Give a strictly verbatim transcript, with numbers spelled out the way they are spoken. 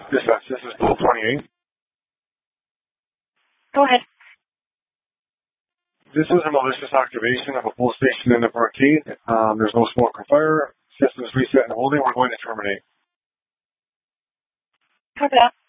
Dispatch, this is Bull twenty-eight. Go ahead. This is a malicious activation of a pull station in the arcade. Um, there's no smoke or fire. Systems reset and holding. We're going to terminate. Copy that.